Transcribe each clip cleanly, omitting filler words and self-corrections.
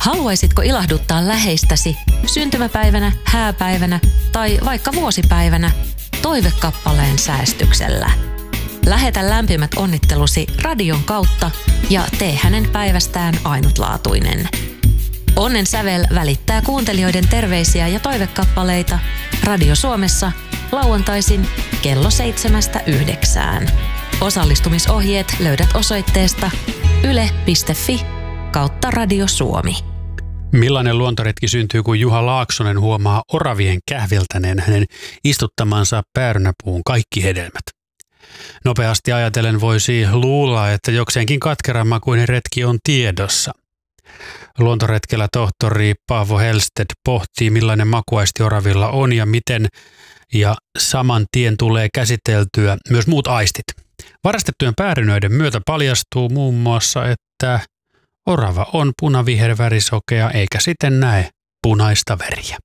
Haluaisitko ilahduttaa läheistäsi syntymäpäivänä, hääpäivänä tai vaikka vuosipäivänä toivekappaleen säästyksellä? Lähetä lämpimät onnittelusi radion kautta ja tee hänen päivästään ainutlaatuinen. Onnen sävel välittää kuuntelijoiden terveisiä ja toivekappaleita Radio Suomessa lauantaisin kello 7–9. Osallistumisohjeet löydät osoitteesta yle.fi/Radio Suomi. Millainen luontoretki syntyy, kun Juha Laaksonen huomaa oravien kähveltäneen hänen istuttamansa päärynäpuun kaikki hedelmät? Nopeasti ajatellen voisi luulla, että jokseenkin katkeramakuinen retki on tiedossa. Luontoretkellä tohtori Paavo Helsted pohtii, millainen makuaisti oravilla on ja miten, ja saman tien tulee käsiteltyä myös muut aistit. Varastettujen päärynöiden myötä paljastuu muun muassa, että orava on punavihervärisokea eikä siten näe punaista väriä.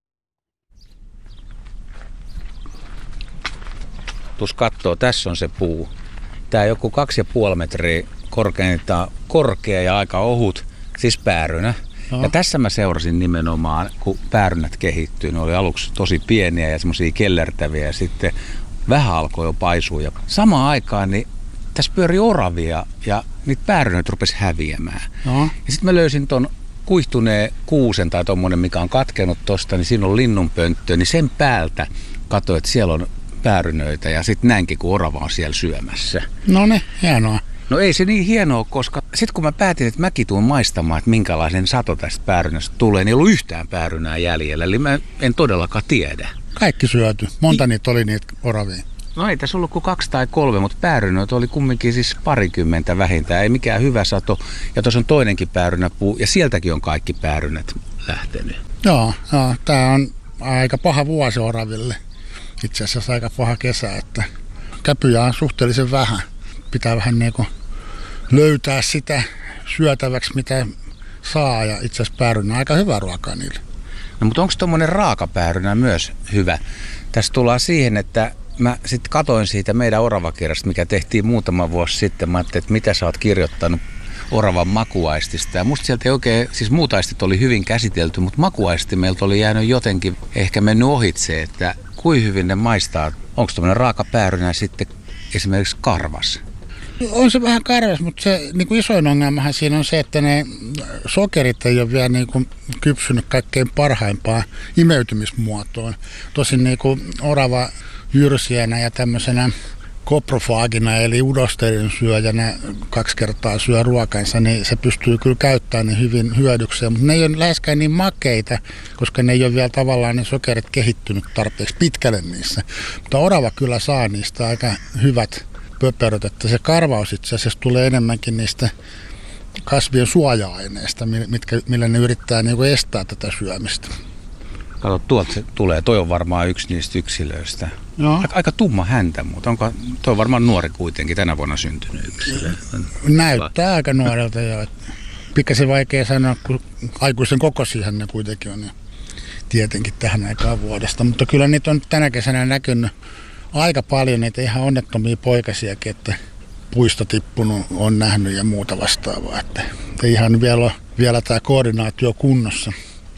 Tuossa katsoo, tässä on se puu. Tämä joku 2,5 metriä korkeintaan korkea ja aika ohut, siis päärynä. No. Ja tässä mä seurasin nimenomaan, kun päärynät kehittyy. Ne oli aluksi tosi pieniä ja semmoisia kellertäviä ja sitten vähän alkoi jo paisua. Ja samaan aikaan niin tässä pyöri oravia ja niitä päärynöitä rupesi häviämään. No. Ja sitten mä löysin ton kuihtuneen kuusen tai tommonen, mikä on katkenut tosta, niin siinä on linnunpönttö, niin sen päältä katsoin, että siellä on päärynöitä ja sitten näinkin, kun orava on siellä syömässä. No niin, hienoa. No ei se niin hienoa, koska sitten kun mä päätin, että mäkin tuun maistamaan, että minkälaisen sato tästä päärynästä tulee, niin ei ollut yhtään päärynää jäljellä, eli mä en todellakaan tiedä. Kaikki syöty. Monta niitä oli niitä oravia? No ei tässä ollut kuin 2 tai 3, mutta päärynöitä oli kumminkin siis 20 vähintään. Ei mikään hyvä sato. Ja tuossa on toinenkin päärynäpuu ja sieltäkin on kaikki päärynät lähtenyt. Joo, tämä on aika paha vuosi oraville. Itse asiassa aika paha kesä, että käpyjä on suhteellisen vähän. Pitää vähän niin kuin löytää sitä syötäväksi, mitä saa, ja itse asiassa päärynä on aika hyvä ruokaa niille. No mutta onko tuommoinen raakapäärynä myös hyvä? Tässä tullaan siihen, että mä sitten katoin siitä meidän oravakirjasta, mikä tehtiin muutama vuosi sitten. Mä ajattelin, että mitä sä oot kirjoittanut oravan makuaistista. Ja musta sieltä ei oikein, siis muut aistit oli hyvin käsitelty, mutta makuaisti meiltä oli jäänyt jotenkin ehkä mennyt ohitse, että kuin hyvin ne maistaa. Onko tuommoinen raakapäärynä sitten esimerkiksi karvas? On se vähän karvas, mutta se niin kuin isoin ongelmahan siinä on se, että ne sokerit ei ole vielä niin kuin kypsynyt kaikkein parhaimpaan imeytymismuotoon. Tosin niin kuin orava jyrsijänä ja tämmöisenä koprofaagina eli udosterin syöjänä 2 kertaa syö ruokansa, niin se pystyy kyllä käyttämään ne hyvin hyödykseen, mutta ne ei ole läheskään niin makeita, koska ne ei ole vielä tavallaan ne sokerit kehittynyt tarpeeksi pitkälle niissä. Mutta orava kyllä saa niistä aika hyvät pöperöt, että se karvaus itse asiassa tulee enemmänkin niistä kasvien suoja-aineista, millä ne yrittää niin kuin estää tätä syömistä. Kato, tuolta se tulee. Toi on varmaan yksi niistä yksilöistä. No. Aika tumma häntä, mutta toi on varmaan nuori kuitenkin, tänä vuonna syntynyt yksilö. Näyttää aika nuorelta jo. Pikkasen vaikea sanoa, kun aikuisen kokoisia ne kuitenkin on tietenkin tähän aikaan vuodesta. Mutta kyllä niitä on tänä kesänä näkynyt aika paljon, niitä ihan onnettomia poikasiakin, että puista tippunut on nähnyt ja muuta vastaavaa. Että ei ihan vielä tämä koordinaatio kunnossa.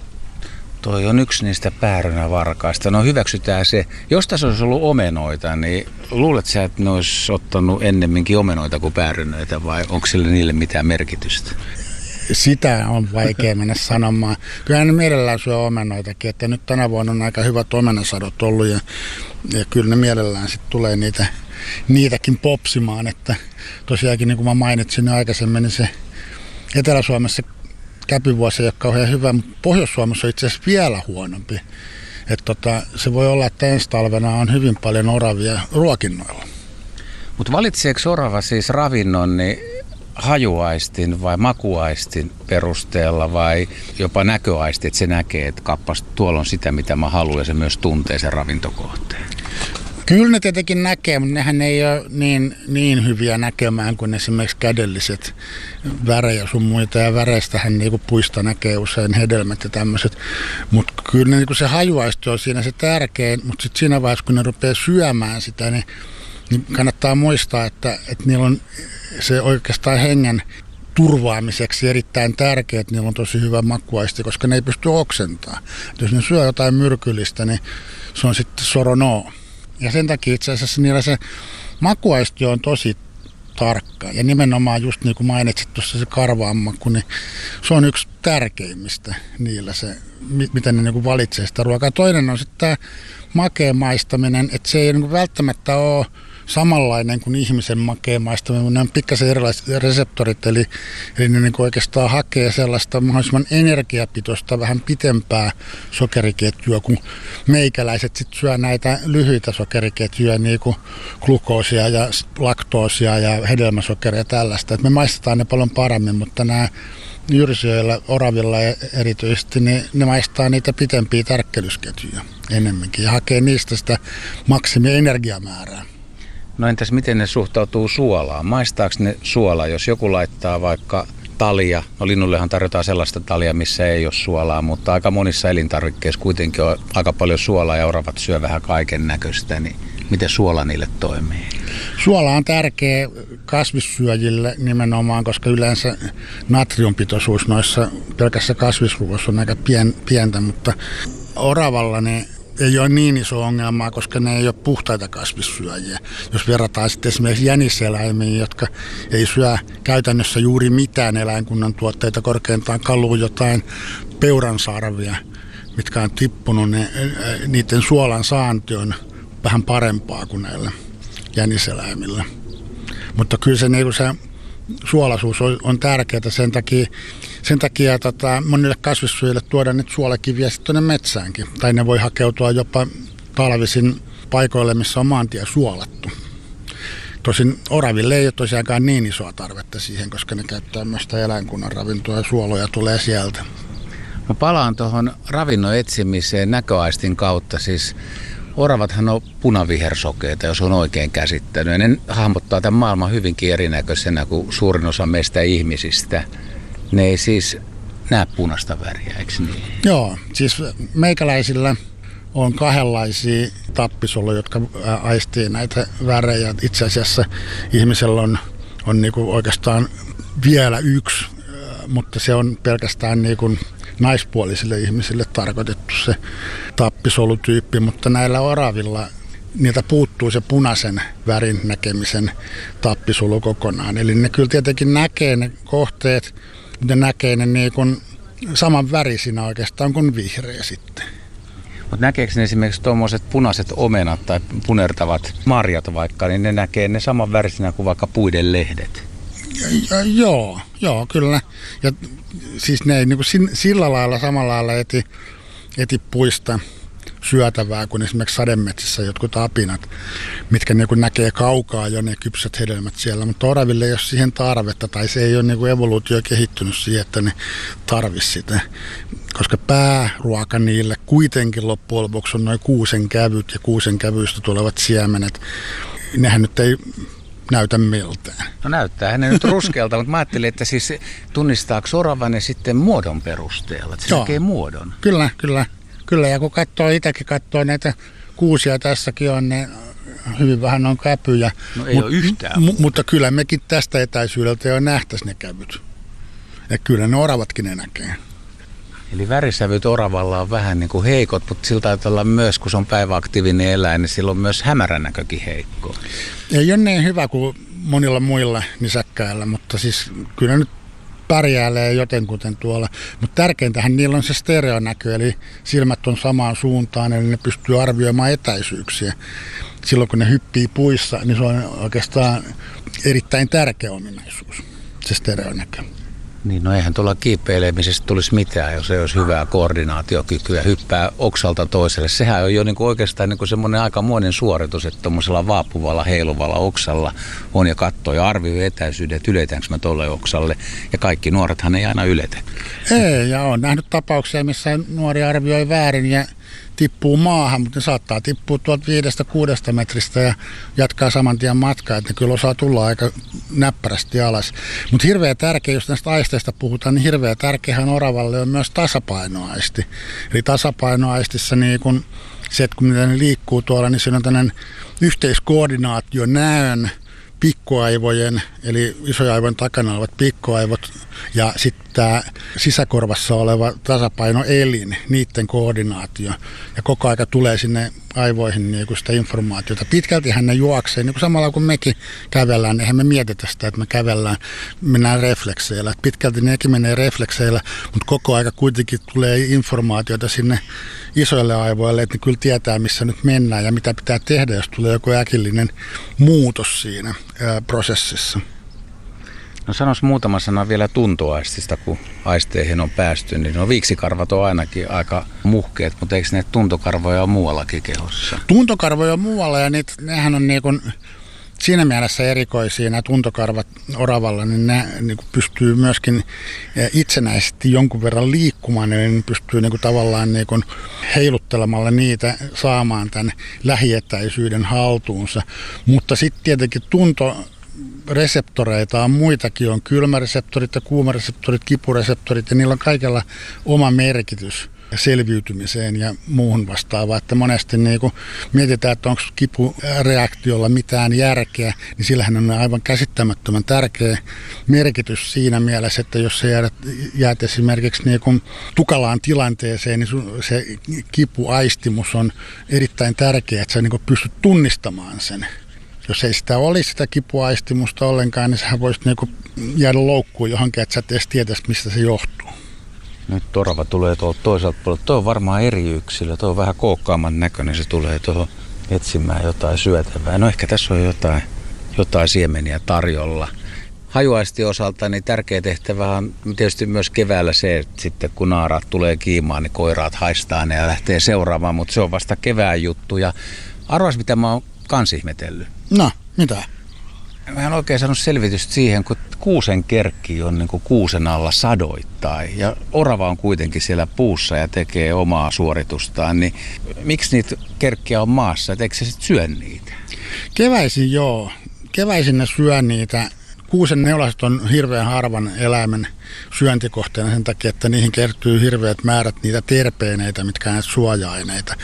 Toi on yksi niistä päärynävarkaista. No hyväksytään se. Jos tässä olisi ollut omenoita, niin luulet sä, että ne olisi ottanut ennemminkin omenoita kuin päärynöitä vai onko sillä niille mitään merkitystä? Sitä on vaikea mennä sanomaan. Kyllähän ne mielellään syö omenoitakin, että nyt tänä vuonna on aika hyvät omenasadot ollut ja kyllä ne mielellään sitten tulee niitäkin popsimaan. Että tosiaankin niin kuin mä mainitsin jo aikaisemmin, niin se Etelä-Suomessa käpyvuosi ei ole kauhean hyvä, mutta Pohjois-Suomessa on itse asiassa vielä huonompi. Että se voi olla, että ensi talvena on hyvin paljon oravia ruokinnoilla. Mutta valitseeko orava siis ravinnon niin hajuaistin vai makuaistin perusteella vai jopa näköaisti, että se näkee, että kappas tuolla on sitä, mitä mä haluan ja se myös tuntee sen ravintokohteen? Kyllä ne tietenkin näkee, mutta nehän ei ole niin hyviä näkemään kuin esimerkiksi kädelliset värejä sun muita. Ja väreistähän niinku puista näkee usein hedelmät ja tämmöiset. Mutta kyllä niinku se hajuaisti on siinä se tärkein, mutta sitten siinä vaiheessa, kun ne rupeaa syömään sitä, niin kannattaa muistaa, että niillä on se oikeastaan hengen turvaamiseksi erittäin tärkeää, että niillä on tosi hyvä makuaisti, koska ne ei pysty oksentamaan. Jos ne syö jotain myrkyllistä, niin se on sitten soronoo. Ja sen takia itse asiassa niillä se makuaisti on tosi tarkka. Ja nimenomaan just niin kuin mainitsit tuossa se karvaanmaku, niin se on yksi tärkeimmistä niillä se, miten ne niin kuin valitsee sitä ruokaa. Toinen on sitten tämä makeen maistaminen, että se ei niin kuin välttämättä ole samanlainen kuin ihmisen makeen maistaminen. Ne on pikkasen erilaiset reseptorit, eli ne niin kuin oikeastaan hakee sellaista mahdollisimman energiapitoista, vähän pitempää sokeriketjua, kun meikäläiset sit syö näitä lyhyitä sokeriketjuja, niin kuin glukoosia ja laktoosia ja hedelmäsokeria ja tällaista. Et me maistetaan ne paljon paremmin, mutta nämä jyrsijöillä, oravilla erityisesti, niin ne maistaa niitä pitempiä tärkkelysketjuja enemmänkin ja hakee niistä sitä maksimienergiamäärää. No entäs miten ne suhtautuu suolaan? Maistaako ne suolaa, jos joku laittaa vaikka talia? No linnullehan tarjotaan sellaista talia, missä ei ole suolaa, mutta aika monissa elintarvikkeissa kuitenkin on aika paljon suolaa ja oravat syö vähän kaiken näköistä, niin miten suola niille toimii? Suola on tärkeä kasvissyöjille nimenomaan, koska yleensä natriumpitoisuus noissa pelkässä kasvisruoassa on aika pientä, mutta oravalla ne ei ole niin iso ongelmaa, koska ne ei ole puhtaita kasvissyöjiä. Jos verrataan sitten esimerkiksi jäniseläimiin, jotka ei syö käytännössä juuri mitään eläinkunnan tuotteita, korkeintaan kaluu jotain peuransarvia, mitkä on tippunut, niiden suolan saanti on vähän parempaa kuin näillä jäniseläimillä. Mutta kyllä se suolaisuus on tärkeää, sen takia monille kasvissyöjille tuodaan nyt suolakiviä sitten tuonne metsäänkin. Tai ne voi hakeutua jopa talvisin paikoille, missä on maantie suolattu. Tosin oraville ei ole tosiaankaan niin isoa tarvetta siihen, koska ne käyttää myös sitä eläinkunnan ravintoa ja suoloja tulee sieltä. Mä palaan tuohon ravinnon etsimiseen näköaistin kautta. Siis oravathan on punavihersokeita, jos on oikein käsittänyt. Ja ne hahmottaa tämän maailman hyvinkin erinäköisenä kuin suurin osa meistä ihmisistä. Ne ei siis näe punaista väriä, eikö niin? Joo, siis meikäläisillä on kahdenlaisia tappisoluja, jotka aistii näitä värejä. Itse asiassa ihmisellä on niinku oikeastaan vielä yksi, mutta se on pelkästään niinku naispuolisille ihmisille tarkoitettu se tappisolutyyppi, mutta näillä oravilla niiltä puuttuu se punaisen värin näkemisen tappisolu kokonaan. Eli ne kyllä tietenkin näkee ne kohteet, mutta ne näkee ne niin kuin saman värisinä oikeastaan kuin vihreä sitten. Mutta näkeekö ne esimerkiksi tuommoiset punaiset omenat tai punertavat marjat vaikka, niin ne näkee ne saman värisinä kuin vaikka puiden lehdet? Joo, kyllä. Ja siis ne ei niin kuin sillä lailla samalla lailla eti puista syötävää kuin esimerkiksi sademetsissä jotkut apinat, mitkä niin kuin näkee kaukaa jo ne kypsät hedelmät siellä, mutta oraville ei ole siihen tarvetta tai se ei ole niin kuin evoluutio kehittynyt siihen, että ne tarvisi sitä, koska pääruoka niille kuitenkin loppujen lopuksi on noin kuusen kävyt ja kuusen kävyistä tulevat siemenet. Nehän nyt ei näytä miltään. No näyttää ne nyt ruskealta, mutta mä ajattelin, että siis tunnistaako orava ne sitten muodon perusteella, että se näkee muodon? Kyllä, ja kun itsekin katsoo näitä kuusia, tässäkin on ne hyvin vähän on käpyjä. No ei ole yhtään. Mutta kyllä mekin tästä etäisyydeltä jo nähtäisi ne kävyt. Ja kyllä ne oravatkin ne näkee. Eli värisävyt oravalla on vähän niin kuin heikot, mutta siltä ajatellaan myös, kun se on päiväaktiivinen eläin, niin sillä on myös hämärän näkökin heikko. Ei ole niin hyvä kuin monilla muilla nisäkkäillä, mutta siis kyllä nyt pärjäilee jotenkuten tuolla. Mutta tärkeintähän niillä on se stereonäkö, eli silmät on samaan suuntaan, eli ne pystyy arvioimaan etäisyyksiä. Silloin kun ne hyppii puissa, niin se on oikeastaan erittäin tärkeä ominaisuus, se stereonäkö. Niin, no eihän tuolla kiipeilemisestä tulisi mitään, jos ei olisi hyvää koordinaatiokykyä, hyppää oksalta toiselle. Sehän on jo niin kuin oikeastaan niin kuin semmoinen aikamoinen suoritus, että tuommoisella vaapuvalla, heiluvalla oksalla on ja katsoo ja arvioi etäisyyden, että yletäänkö mä tuolle oksalle. Ja kaikki nuorethan ei aina yletä. Ei, ja olen nähnyt tapauksia, missä nuori arvioi väärin ja tippuu maahan, mutta ne saattaa tippua tuolta 5-6 metristä ja jatkaa saman tien matkaa, että ne kyllä osaa tulla aika näppärästi alas. Mutta hirveän tärkeä, jos näistä aisteista puhutaan, niin hirveän tärkeähän oravalle on myös tasapainoaisti. Eli tasapainoaistissa niin kun se, että kun ne liikkuu tuolla, niin siinä on tämmöinen yhteiskoordinaatio näön, pikkuaivojen, eli isoja aivojen takana olevat pikkuaivot ja sitten tämä sisäkorvassa oleva tasapainoelin, niiden koordinaatio. Ja koko aika tulee sinne aivoihin niin kuin sitä informaatiota. Pitkältihän ne juoksee, niin kuin samalla kun mekin kävellään, niin eihän me mietitä sitä, että me kävellään, mennään reflekseillä. Pitkälti nekin menee reflekseillä, mutta koko aika kuitenkin tulee informaatiota sinne isoille aivoille, että ne kyllä tietää, missä nyt mennään ja mitä pitää tehdä, jos tulee joku äkillinen muutos siinä prosessissa. No sanois muutama sana vielä tuntoaistista, kun aisteihin on päästy, niin no viiksikarvat on ainakin aika muhkeet, mutta eikö ne tuntokarvoja ole muuallakin kehossa? Tuntokarvoja on muualla ja nehän on niin kuin siinä mielessä erikoisia, nämä tuntokarvat oravalla, niin ne niin kuin pystyy myöskin itsenäisesti jonkun verran liikkumaan, eli ne pystyy niin kuin tavallaan niin kuin heiluttelemalla niitä saamaan tämän lähietäisyyden haltuunsa, mutta sitten tietenkin reseptoreita on muitakin, on kylmäreseptorit ja kuumareseptorit, kipureseptorit ja niillä on kaikella oma merkitys selviytymiseen ja muuhun vastaavaan, että monesti niin kun mietitään, että onko kipureaktiolla mitään järkeä, niin sillähän on aivan käsittämättömän tärkeä merkitys siinä mielessä, että jos sä jäät esimerkiksi niin kun tukalaan tilanteeseen, niin se kipuaistimus on erittäin tärkeä, että sä niin kun pystyt tunnistamaan sen. Jos ei sitä olisi sitä kipuaistimusta ollenkaan, niin sähän voisit niinku jäädä loukkuun johonkin, että sä et edes tietäisi, mistä se johtuu. Nyt orava tulee tuolta toiselta puolelta. Tuo on varmaan eri yksilö. Tuo on vähän kookkaamman näköinen. Se tulee tuohon etsimään jotain syötävää. No ehkä tässä on jotain siemeniä tarjolla. Hajuaistin osalta niin tärkeä tehtävä on tietysti myös keväällä se, että sitten kun naaraat tulee kiimaan, niin koiraat haistaa ne ja lähtee seuraamaan. Mutta se on vasta kevään juttu. Ja arvas, mitä mä oon kans ihmetellyt. No, mitä? Mä en oikein saanut selvitystä siihen, kun kuusen kerkki on niin kuin kuusen alla sadoittain ja orava on kuitenkin siellä puussa ja tekee omaa suoritustaan, niin miksi niitä kerkkiä on maassa, et eikö se sitten syö niitä? Keväisin joo. Keväisin ne syö niitä. Kuusen neulaset on hirveän harvan eläimen syöntikohteena sen takia, että niihin kertyy hirveät määrät niitä terpeeneitä, mitkä on näitä suoja-aineita.